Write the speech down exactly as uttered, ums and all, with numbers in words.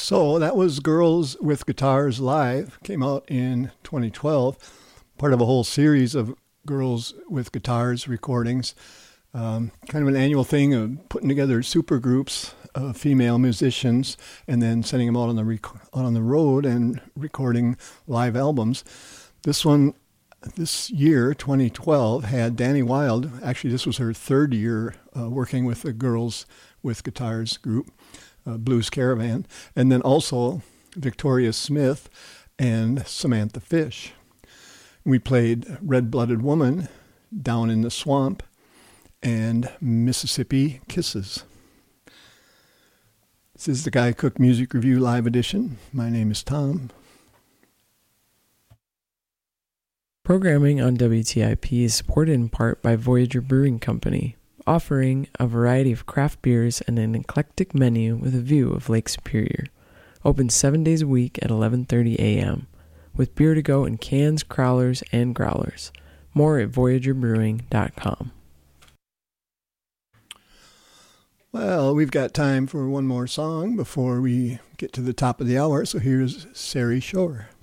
So that was Girls with Guitars Live. Came out in twenty twelve, part of a whole series of Girls with Guitars recordings. Um, kind of an annual thing of putting together super groups of female musicians and then sending them out on the rec- out on the road and recording live albums. This one, this year, twenty twelve, had Danny Wilde. Actually, this was her third year uh, working with the Girls with Guitars group, uh, Blues Caravan, and then also Victoria Smith and Samantha Fish. We played Red-Blooded Woman, Down in the Swamp, and Mississippi Kisses. This is the Guy Cook Music Review Live Edition. My name is Tom. Programming on W T I P is supported in part by Voyager Brewing Company, offering a variety of craft beers and an eclectic menu with a view of Lake Superior. Open seven days a week at eleven thirty a.m. with beer to go in cans, crowlers, and growlers. More at voyager brewing dot com. Well, we've got time for one more song before we get to the top of the hour, so here's Sari Shore.